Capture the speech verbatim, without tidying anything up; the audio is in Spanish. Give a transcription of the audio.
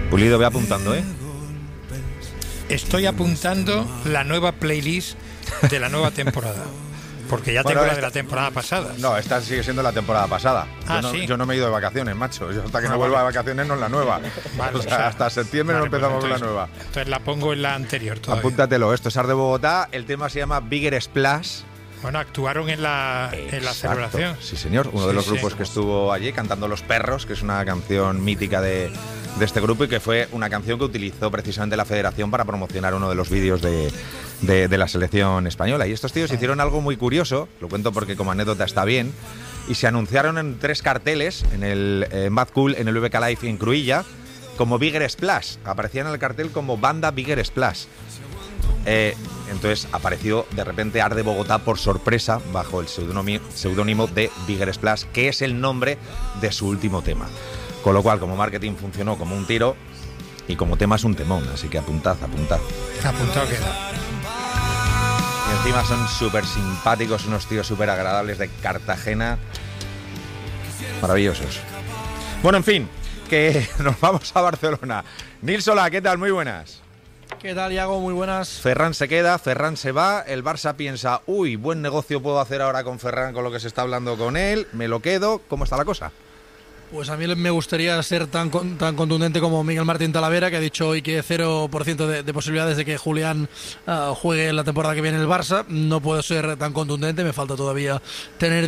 Pulido, ve apuntando, ¿eh? Estoy apuntando la nueva playlist de la nueva temporada. Porque ya Bueno, tengo la esta, de la temporada pasada. No, esta sigue siendo la temporada pasada. Ah, yo, no, ¿sí? yo no me he ido de vacaciones, macho. Yo hasta que Ah, no vuelva vale. de vacaciones no es la nueva. Vale, o, sea, o sea, hasta septiembre vale, no empezamos pues entonces, con la nueva. Entonces la pongo en la anterior todavía. Apúntatelo, esto es Art de Bogotá. El tema se llama Bigger Splash. Bueno, actuaron en la, en la Exacto. celebración. Sí, señor. Uno Sí, de los sí. grupos que estuvo allí cantando Los Perros, que es una canción mítica de, de este grupo y que fue una canción que utilizó precisamente la Federación para promocionar uno de los vídeos de, de, de la selección española. Y estos tíos hicieron algo muy curioso, lo cuento porque como anécdota está bien, y se anunciaron en tres carteles, en el eh, Mad Cool, en el V K Live y en Cruïlla, como Bigger Splash. Aparecían en el cartel como banda Bigger Splash. Eh, entonces apareció de repente Art de Bogotá por sorpresa bajo el seudónimo de Bigger Splash, que es el nombre de su último tema. Con lo cual, como marketing funcionó como un tiro y como tema es un temón, así que apuntad, apuntad. Apuntado queda. Y encima son súper simpáticos, unos tíos súper agradables de Cartagena. Maravillosos. Bueno, en fin, que nos vamos a Barcelona. Nils, hola, ¿qué tal? Muy buenas. ¿Qué tal, Iago? Muy buenas. Ferran se queda, Ferran se va, el Barça piensa, uy, buen negocio puedo hacer ahora con Ferran con lo que se está hablando con él, me lo quedo, ¿cómo está la cosa? Pues a mí me gustaría ser tan tan contundente como Miguel Martín Talavera, que ha dicho hoy que cero por ciento de, de posibilidades de que Julián uh, juegue la temporada que viene en el Barça. No puedo ser tan contundente, me falta todavía tener